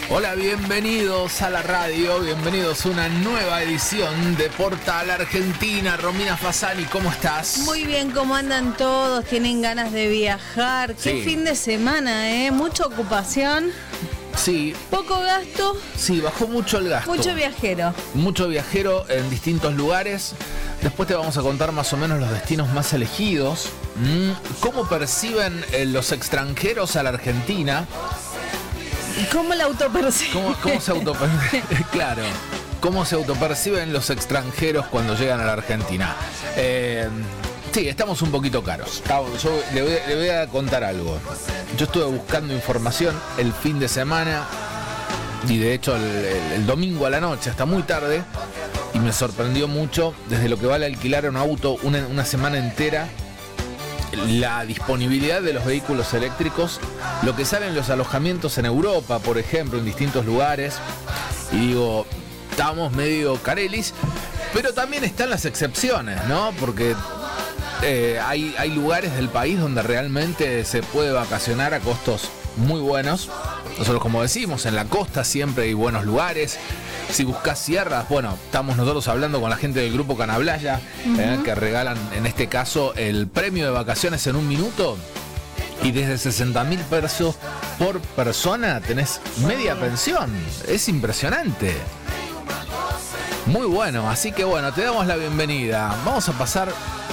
Hola, bienvenidos a la radio, bienvenidos a una nueva edición de Portal Argentina. Romina Fasani, ¿cómo estás? Muy bien, ¿cómo andan todos? ¿Tienen ganas de viajar? Qué Sí. fin de semana, ¿eh? Mucha ocupación, Sí, poco gasto, sí, bajó mucho el gasto. mucho viajero. Mucho viajero en distintos lugares. Después te vamos a contar más o menos los destinos más elegidos. ¿Cómo perciben los extranjeros a la Argentina? ¿Cómo la autopercibe? ¿Cómo se autoperciben? Claro. ¿Cómo se autoperciben los extranjeros cuando llegan a la Argentina? Sí, estamos un poquito caros. Yo le voy a contar algo. Yo estuve buscando información el fin de semana y de hecho el domingo a la noche, hasta muy tarde, y me sorprendió mucho desde lo que vale alquilar un auto una semana entera, la disponibilidad de los vehículos eléctricos, lo que salen los alojamientos en Europa, por ejemplo, en distintos lugares. Y digo, estamos medio carelis, pero también están las excepciones, ¿no? Porque hay lugares del país donde realmente se puede vacacionar a costos muy buenos. Nosotros, como decimos, en la costa siempre hay buenos lugares. Si buscas sierras, bueno, estamos nosotros hablando con la gente del grupo Canablaya, que regalan en este caso el premio de vacaciones en un minuto. Y desde 60.000 pesos por persona tenés media pensión. Es impresionante. Muy bueno, así que bueno, te damos la bienvenida. Vamos a pasar